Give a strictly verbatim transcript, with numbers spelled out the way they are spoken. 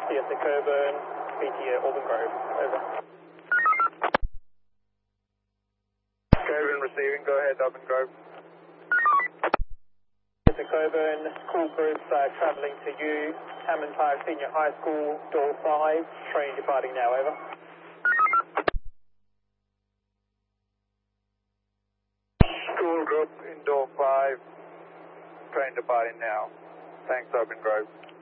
C S A Coburn, B T A Auburn Grove, over. Coburn receiving, go ahead, Auburn Grove. C S A Coburn, school groups uh, travelling to you, Hammond Park Senior High School, door five, train departing now, over. School group in door five, train departing now. Thanks, Auburn Grove.